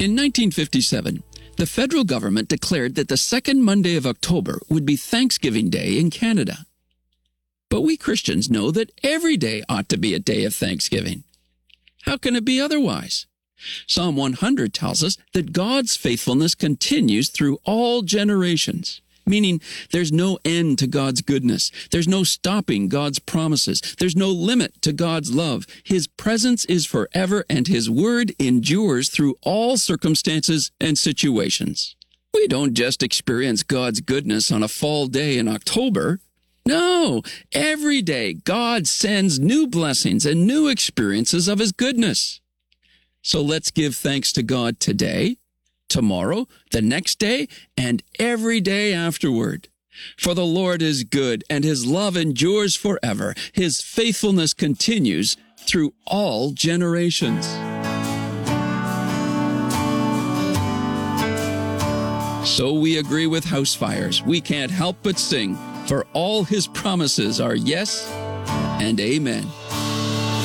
In 1957, the federal government declared that the second Monday of October would be Thanksgiving Day in Canada. But we Christians know that every day ought to be a day of thanksgiving. How can it be otherwise? Psalm 100 tells us that God's faithfulness continues through all generations, meaning there's no end to God's goodness. There's no stopping God's promises. There's no limit to God's love. His presence is forever, and His word endures through all circumstances and situations. We don't just experience God's goodness on a fall day in October. No, every day God sends new blessings and new experiences of His goodness. So let's give thanks to God today, tomorrow, the next day, and every day afterward. For the Lord is good, and His love endures forever. His faithfulness continues through all generations. So we agree with Housefires. We can't help but sing, for all His promises are yes and amen.